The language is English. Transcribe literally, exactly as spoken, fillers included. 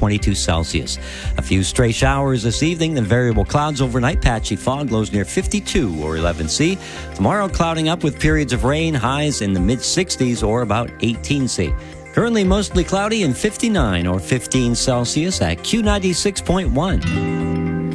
twenty-two Celsius. A few stray showers this evening, then variable clouds overnight, patchy fog, lows near fifty-two or eleven C. Tomorrow, clouding up with periods of rain, highs in the mid-sixties or about eighteen C. Currently mostly cloudy and fifty-nine or fifteen Celsius at Q ninety-six point one.